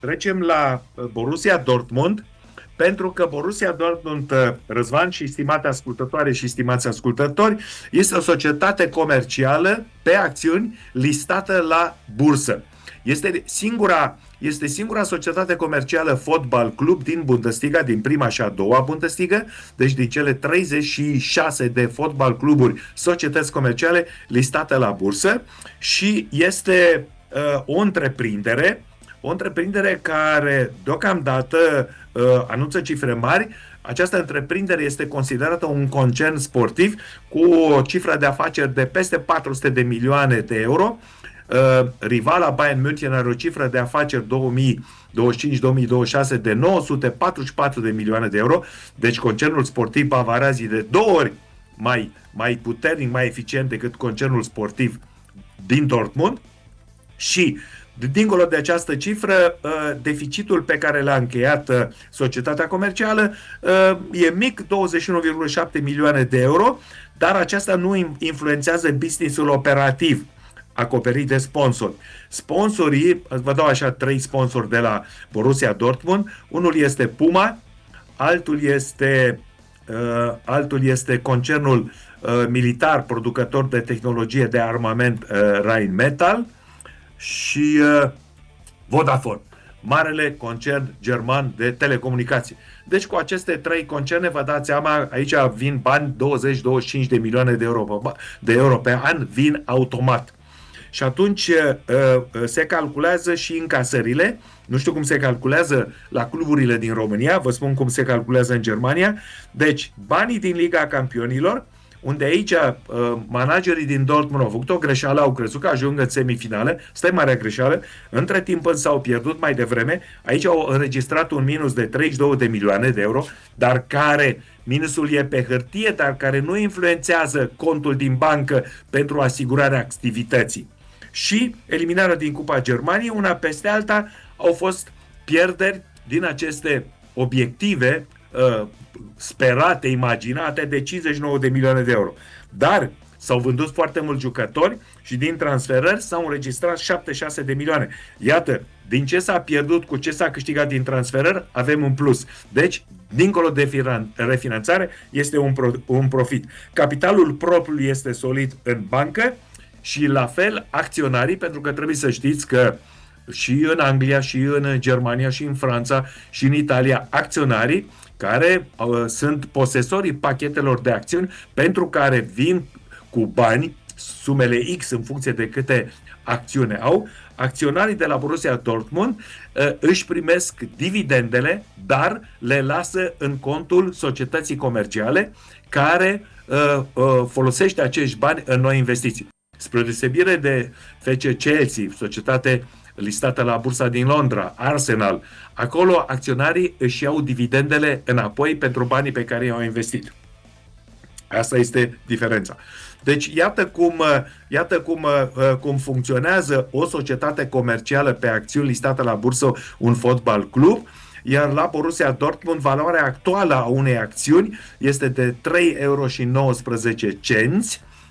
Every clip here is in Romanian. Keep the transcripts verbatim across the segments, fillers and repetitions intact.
Trecem la Borussia Dortmund, pentru că Borussia Dortmund, Răzvan și stimate ascultătoare și stimați ascultători, este o societate comercială pe acțiuni listată la bursă. Este singura, este singura societate comercială fotbal club din Bundesliga, din prima și a doua Bundesliga, deci din cele treizeci și șase de fotbal cluburi, societăți comerciale listate la bursă, și este uh, o întreprindere O întreprindere care deocamdată uh, anunță cifre mari. Această întreprindere este considerată un concern sportiv cu o cifră de afaceri de peste patru sute de milioane de euro. Uh, rivala Bayern München are o cifră de afaceri două mii douăzeci și cinci două mii douăzeci și șase de nouă sute patruzeci și patru de milioane de euro. Deci concernul sportiv bavaraz e de două ori mai, mai puternic, mai eficient decât concernul sportiv din Dortmund. Și dincolo de această cifră, deficitul pe care l-a încheiat societatea comercială e mic, douăzeci și unu virgulă șapte milioane de euro, dar aceasta nu influențează businessul operativ acoperit de sponsori. Sponsorii, vă dau așa trei sponsori de la Borussia Dortmund. Unul este Puma, altul este, altul este concernul militar producător de tehnologie de armament Rheinmetall, și uh, Vodafone, marele concern german de telecomunicații. Deci cu aceste trei concerne, vă dați seama, aici vin bani douăzeci douăzeci și cinci de milioane de euro, de euro pe an, vin automat. Și atunci uh, se calculează și încasările. Nu știu cum se calculează la cluburile din România, vă spun cum se calculează în Germania. Deci, banii din Liga Campionilor, unde aici uh, managerii din Dortmund au făcut o greșeală, au crezut că ajung în semifinale, stai marea greșeală, între timp însă au pierdut mai devreme, aici au înregistrat un minus de treizeci și două de milioane de euro, dar care, minusul e pe hârtie, dar care nu influențează contul din bancă pentru asigurarea activității. Și eliminarea din Cupa Germaniei, una peste alta, au fost pierderi din aceste obiective uh, sperate, imaginate, de cincizeci și nouă de milioane de euro. Dar s-au vândut foarte mulți jucători și din transferări s-au înregistrat șaptezeci și șase de milioane. Iată, din ce s-a pierdut cu ce s-a câștigat din transferări, avem un plus. Deci, dincolo de refinanțare, este un, pro, un profit. Capitalul propriu este solid în bancă și la fel acționarii, pentru că trebuie să știți că și în Anglia, și în Germania, și în Franța, și în Italia, acționarii care uh, sunt posesorii pachetelor de acțiuni pentru care vin cu bani, sumele X în funcție de câte acțiune au, acționarii de la Borussia Dortmund uh, își primesc dividendele, dar le lasă în contul societății comerciale care uh, uh, folosește acești bani în noi investiții. Spre deosebire de F C Chelsea, societate listată la bursa din Londra, Arsenal, acolo acționarii își iau dividendele înapoi pentru banii pe care i-au investit. Asta este diferența. Deci iată cum, iată cum, cum funcționează o societate comercială pe acțiuni listată la bursă, un fotbal club, iar la Borussia Dortmund valoarea actuală a unei acțiuni este de trei virgulă nouăsprezece euro,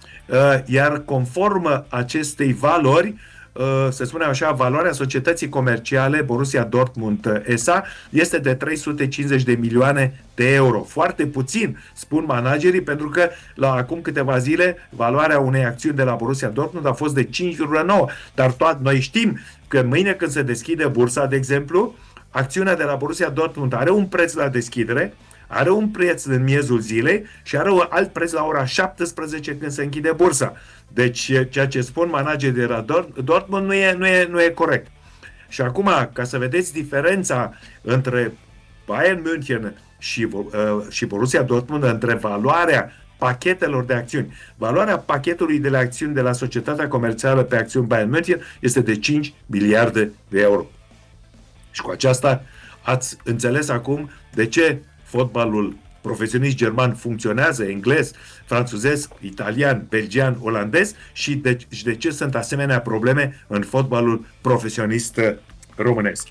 iar conform acestei valori, să spunem așa, valoarea societății comerciale Borussia Dortmund S A este de trei sute cincizeci de milioane de euro. Foarte puțin, spun managerii, pentru că la acum câteva zile valoarea unei acțiuni de la Borussia Dortmund a fost de cinci virgulă nouă. Dar toat, noi știm că mâine când se deschide bursa, de exemplu, acțiunea de la Borussia Dortmund are un preț la deschidere, are un preț în miezul zilei și are un alt preț la ora șaptesprezece când se închide bursa. Deci ceea ce spun managerii de la Dortmund nu e, nu e, nu e corect. Și acum, ca să vedeți diferența între Bayern München și, uh, și Borussia Dortmund, între valoarea pachetelor de acțiuni. Valoarea pachetului de la acțiuni de la societatea comercială pe acțiuni Bayern München este de cinci miliarde de euro. Și cu aceasta ați înțeles acum de ce fotbalul profesionist german funcționează, englez, franțuzesc, italian, belgian, olandez și de, și de ce sunt asemenea probleme în fotbalul profesionist românesc.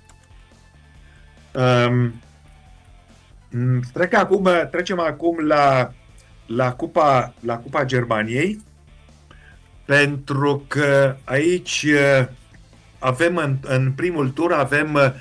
Um, trec acum, trecem acum la, la, Cupa, la Cupa Germaniei, pentru că aici avem în, în primul tur avem